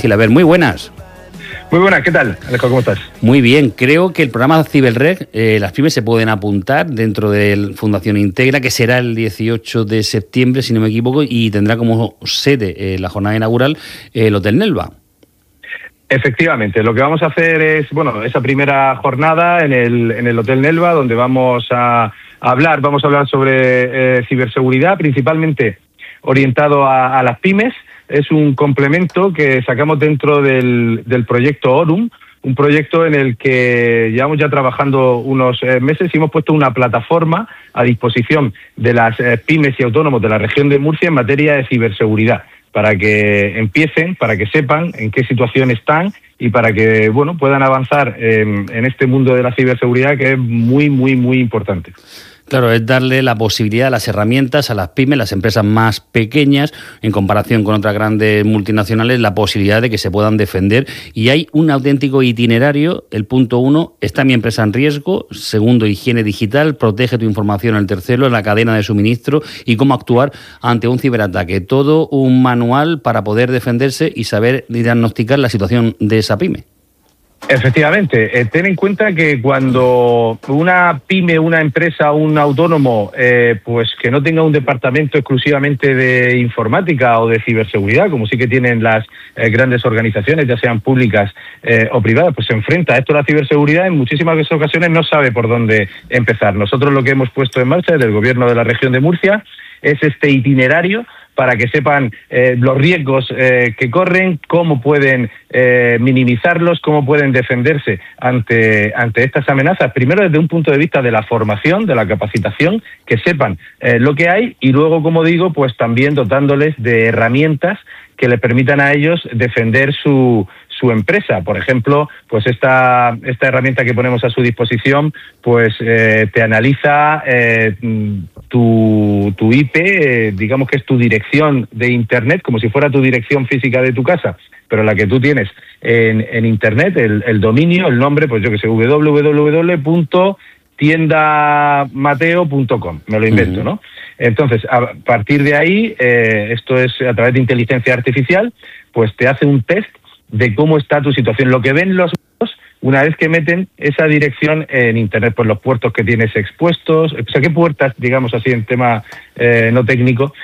Gilaber. Muy buenas. Muy buenas, ¿qué tal, Alejo? ¿Cómo estás? Muy bien, creo que el programa Ciberreg, las pymes se pueden apuntar dentro de Fundación Integra, que será el 18 de septiembre, si no me equivoco, y tendrá como sede la jornada inaugural el Hotel Nelva. Efectivamente, lo que vamos a hacer es, esa primera jornada en el Hotel Nelva, donde vamos a hablar sobre ciberseguridad, principalmente orientado a las pymes. Es un complemento que sacamos dentro del proyecto Orum, un proyecto en el que llevamos ya trabajando unos meses y hemos puesto una plataforma a disposición de las pymes y autónomos de la región de Murcia en materia de ciberseguridad, para que empiecen, para que sepan en qué situación están y para que puedan avanzar en este mundo de la ciberseguridad, que es muy, muy, muy importante. Claro, es darle la posibilidad, las herramientas a las pymes, las empresas más pequeñas, en comparación con otras grandes multinacionales, la posibilidad de que se puedan defender. Y hay un auténtico itinerario. El punto 1, está mi empresa en riesgo. Segundo, higiene digital, protege tu información. El tercero, la cadena de suministro y cómo actuar ante un ciberataque. Todo un manual para poder defenderse y saber diagnosticar la situación de esa pyme. Efectivamente, ten en cuenta que cuando una pyme, una empresa, un autónomo, pues que no tenga un departamento exclusivamente de informática o de ciberseguridad, como sí que tienen las grandes organizaciones, ya sean públicas o privadas, pues se enfrenta a esto de la ciberseguridad, en muchísimas ocasiones no sabe por dónde empezar. Nosotros lo que hemos puesto en marcha desde el Gobierno de la región de Murcia es este itinerario para que sepan los riesgos que corren, cómo pueden minimizarlos, cómo pueden defenderse ante estas amenazas. Primero, desde un punto de vista de la formación, de la capacitación, que sepan lo que hay, y luego, como digo, pues también dotándoles de herramientas que le permitan a ellos defender su empresa. Por ejemplo, pues esta herramienta que ponemos a su disposición, pues te analiza tu IP, digamos que es tu dirección de Internet, como si fuera tu dirección física de tu casa, pero la que tú tienes en Internet, el dominio, el nombre, pues yo que sé, www.tiendamateo.com, me lo invento, ¿no? Entonces, a partir de ahí, esto es a través de inteligencia artificial, pues te hace un test de cómo está tu situación. Lo que ven los una vez que meten esa dirección en Internet, pues los puertos que tienes expuestos, o sea, qué puertas, digamos así en tema no técnico,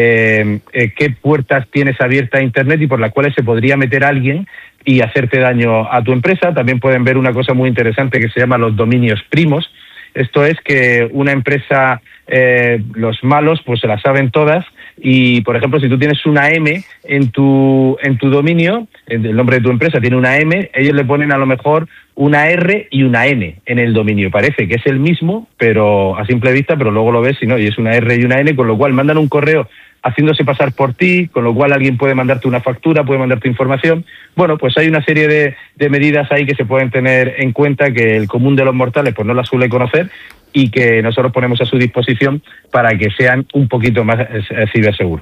qué puertas tienes abiertas a Internet y por las cuales se podría meter alguien y hacerte daño a tu empresa. También pueden ver una cosa muy interesante que se llama los dominios primos. Esto es que una empresa, los malos, pues se las saben todas. Y, por ejemplo, si tú tienes una M en tu dominio, el nombre de tu empresa tiene una M, ellos le ponen a lo mejor una R y una N en el dominio. Parece que es el mismo, pero a simple vista, pero luego lo ves y no, y es una R y una N, con lo cual mandan un correo haciéndose pasar por ti, con lo cual alguien puede mandarte una factura, puede mandarte información. Bueno, pues hay una serie de medidas ahí que se pueden tener en cuenta, que el común de los mortales pues no las suele conocer y que nosotros ponemos a su disposición para que sean un poquito más ciberseguros.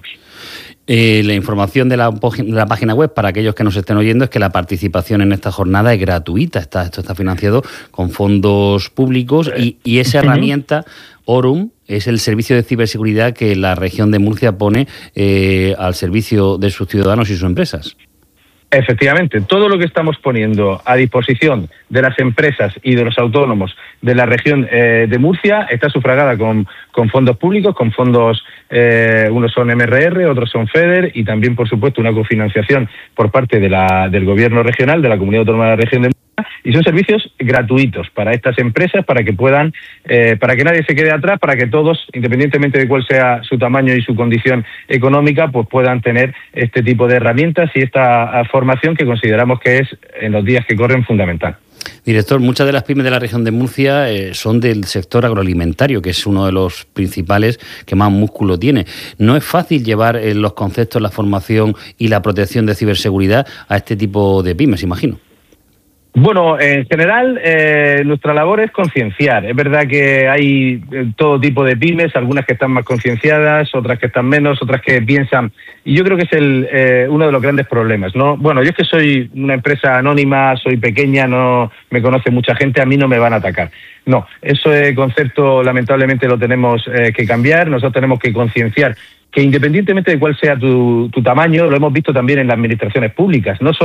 La información de la página web para aquellos que nos estén oyendo es que la participación en esta jornada es gratuita. Esto está financiado con fondos públicos y esa herramienta Orum es el servicio de ciberseguridad que la región de Murcia pone al servicio de sus ciudadanos y sus empresas. Efectivamente, todo lo que estamos poniendo a disposición de las empresas y de los autónomos de la región de Murcia está sufragada con fondos públicos, con fondos, unos son MRR, otros son FEDER y también, por supuesto, una cofinanciación por parte del Gobierno regional, de la Comunidad Autónoma de la región de Murcia, y son servicios gratuitos para estas empresas, para que puedan, para que nadie se quede atrás, para que todos, independientemente de cuál sea su tamaño y su condición económica, pues puedan tener este tipo de herramientas y esta formación que consideramos que es, en los días que corren, fundamental. Director, muchas de las pymes de la región de Murcia son del sector agroalimentario, que es uno de los principales que más músculo tiene. No es fácil llevar los conceptos, la formación y la protección de ciberseguridad a este tipo de pymes, imagino. Bueno, en general nuestra labor es concienciar. Es verdad que hay todo tipo de pymes, algunas que están más concienciadas, otras que están menos, otras que piensan. Y yo creo que es uno de los grandes problemas, ¿no? Bueno, yo es que soy una empresa anónima, soy pequeña, no me conoce mucha gente, a mí no me van a atacar. No, ese concepto lamentablemente lo tenemos que cambiar. Nosotros tenemos que concienciar que independientemente de cuál sea tu tamaño, lo hemos visto también en las administraciones públicas, no